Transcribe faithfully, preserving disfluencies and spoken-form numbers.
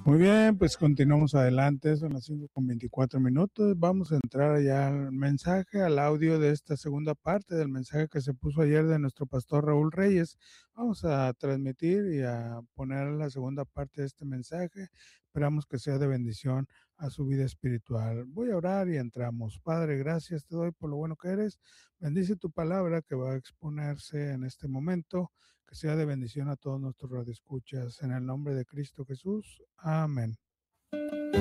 Muy bien, pues continuamos adelante, son las cinco con veinticuatro minutos. Vamos a entrar ya al mensaje, al audio de esta segunda parte del mensaje que se puso ayer de nuestro pastor Raúl Reyes. Vamos a transmitir y a poner la segunda parte de este mensaje. Esperamos que sea de bendición a su vida espiritual. Voy a orar y entramos. Padre, gracias te doy por lo bueno que eres. Bendice tu palabra que va a exponerse en este momento. Que sea de bendición a todos nuestros radioescuchas. En el nombre de Cristo Jesús. Amén.